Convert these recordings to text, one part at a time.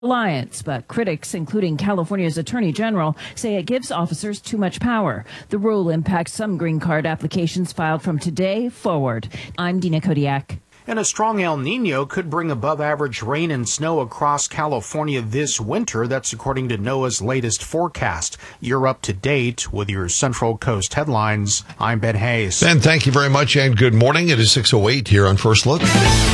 Alliance, but critics, including California's Attorney General, say it gives officers too much power. The rule impacts some green card applications filed from today forward. I'm Dina Kodiak. And a strong El Nino could bring above-average rain and snow across California this winter. That's according to NOAA's latest forecast. You're up to date with your Central Coast headlines. I'm Ben Hayes. Ben, thank you very much, and good morning. It is 6:08 here on First Look.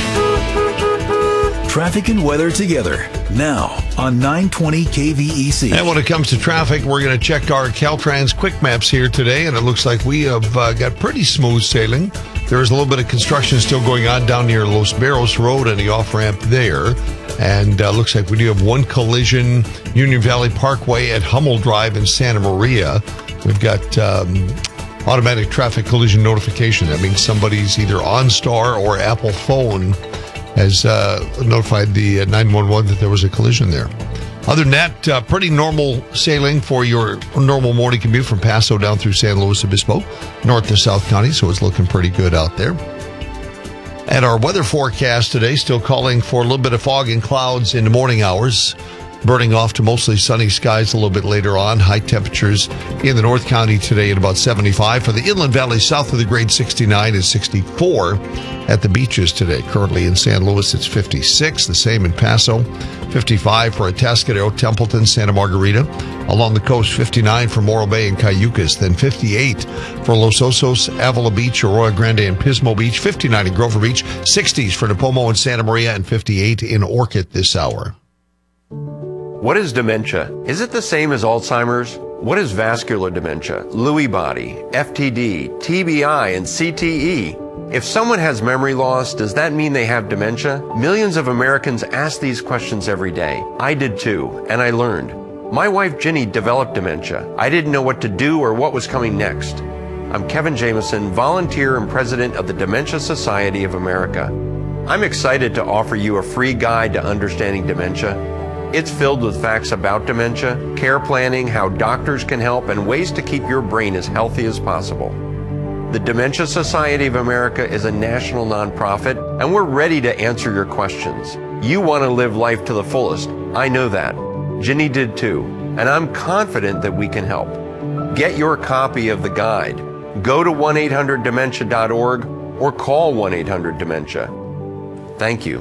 Traffic and weather together now on 920 KVEC. And when it comes to traffic, we're going to check our Caltrans quick maps here today, and it looks like we have got pretty smooth sailing. There is a little bit of construction still going on down near Los Barros Road and the off-ramp there. And looks like we do have one collision, Union Valley Parkway at Hummel Drive in Santa Maria. We've got automatic traffic collision notification. That means somebody's either OnStar or Apple phone has notified the 911 that there was a collision there. Other than that, pretty normal sailing for your normal morning commute from Paso down through San Luis Obispo, north to South County, so it's looking pretty good out there. And our weather forecast today, still calling for a little bit of fog and clouds in the morning hours, burning off to mostly sunny skies a little bit later on. High temperatures in the North County today at about 75. For the Inland Valley south of the grade, 69 and 64 at the beaches today. Currently in San Luis, it's 56. The same in Paso. 55 for Atascadero, Templeton, Santa Margarita. Along the coast, 59 for Morro Bay and Cayucas. Then 58 for Los Osos, Avila Beach, Arroyo Grande, and Pismo Beach. 59 in Grover Beach. 60s for Nipomo and Santa Maria. And 58 in Orchid this hour. What is dementia? Is it the same as Alzheimer's? What is vascular dementia, Lewy body, FTD, TBI, and CTE? If someone has memory loss, does that mean they have dementia? Millions of Americans ask these questions every day. I did too, and I learned. My wife Ginny developed dementia. I didn't know what to do or what was coming next. I'm Kevin Jameson, volunteer and president of the Dementia Society of America. I'm excited to offer you a free guide to understanding dementia. It's filled with facts about dementia, care planning, how doctors can help, and ways to keep your brain as healthy as possible. The Dementia Society of America is a national nonprofit, and we're ready to answer your questions. You want to live life to the fullest. I know that. Ginny did too, and I'm confident that we can help. Get your copy of the guide. Go to 1-800-DEMENTIA.org or call 1-800-DEMENTIA. Thank you.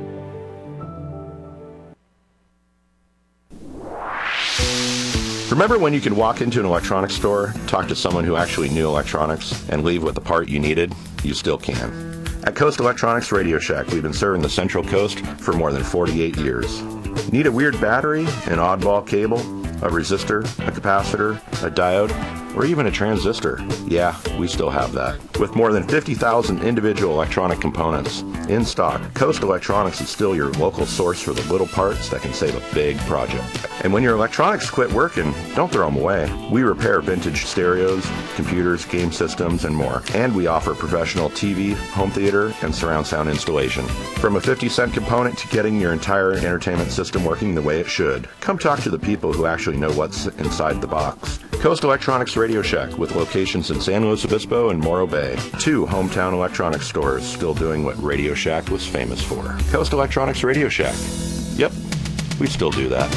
Remember when you could walk into an electronics store, talk to someone who actually knew electronics, and leave with the part you needed? You still can. At Coast Electronics Radio Shack, we've been serving the Central Coast for more than 48 years. Need a weird battery, an oddball cable, a resistor, a capacitor, a diode, or even a transistor? Yeah, we still have that. With more than 50,000 individual electronic components in stock, Coast Electronics is still your local source for the little parts that can save a big project. And when your electronics quit working, don't throw them away. We repair vintage stereos, computers, game systems, and more. And we offer professional TV, home theater, and surround sound installation. From a 50-cent component to getting your entire entertainment system working the way it should. Come talk to the people who actually know what's inside the box. Coast Electronics Radio Shack, with locations in San Luis Obispo and Morro Bay. 2 hometown electronics stores still doing what Radio Shack was famous for. Coast Electronics Radio Shack. Yep, we still do that.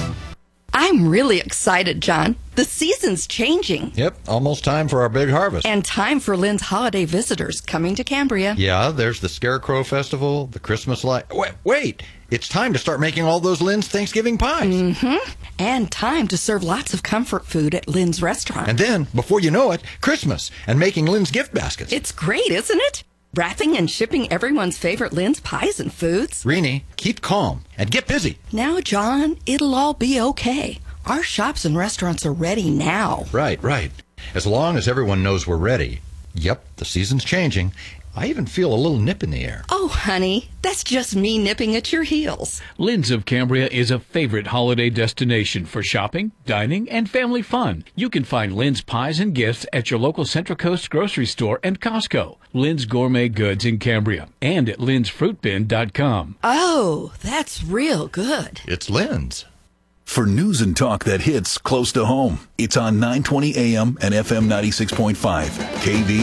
I'm really excited, John. The season's changing. Yep, almost time for our big harvest. And time for Lynn's holiday visitors coming to Cambria. Yeah, there's the Scarecrow Festival, the Christmas light. Wait! It's time to start making all those Lynn's Thanksgiving pies. Mm-hmm. And time to serve lots of comfort food at Lynn's restaurant. And then, before you know it, Christmas and making Lynn's gift baskets. It's great, isn't it? Wrapping and shipping everyone's favorite Lynn's pies and foods. Rini, keep calm and get busy. Now, John, it'll all be okay. Our shops and restaurants are ready now. Right. As long as everyone knows we're ready. Yep, the season's changing. I even feel a little nip in the air. Oh, honey, that's just me nipping at your heels. Lynn's of Cambria is a favorite holiday destination for shopping, dining, and family fun. You can find Lynn's pies and gifts at your local Central Coast grocery store and Costco, Lynn's Gourmet Goods in Cambria, and at lynn'sfruitbin.com. Oh, that's real good. It's Lynn's. For news and talk that hits close to home, it's on 920 AM and FM 96.5 KV.